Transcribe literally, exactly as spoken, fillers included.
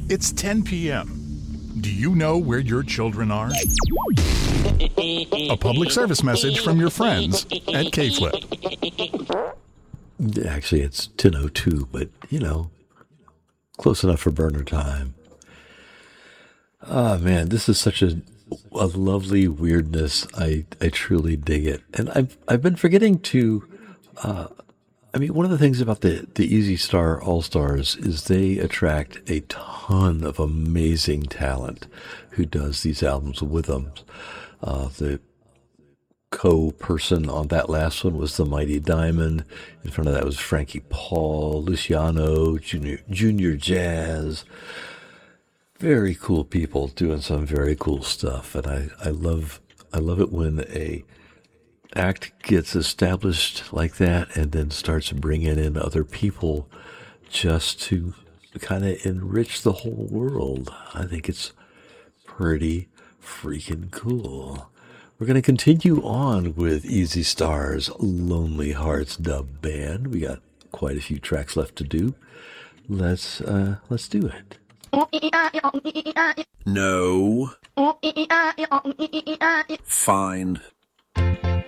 It's ten p.m. Do you know where your children are? A public service message from your friends at K-Flip. Actually, it's ten oh two, but, you know, close enough for burner time. Ah, man, this is such a, a lovely weirdness. I, I truly dig it. And I've, I've been forgetting to... Uh, I mean, one of the things about the, the Easy Star All-Stars is they attract a ton of amazing talent who does these albums with them. Uh, the co-person on that last one was the Mighty Diamond. In front of that was Frankie Paul, Luciano, Junior, Junior Jazz. Very cool people doing some very cool stuff. And I, I love I love it when a act gets established like that and then starts bringing in other people just to kind of enrich the whole world. I think it's pretty freaking cool. We're going to continue on with Easy Star's Lonely Hearts dub band. We got quite a few tracks left to do. Let's uh let's do it. No. Fine.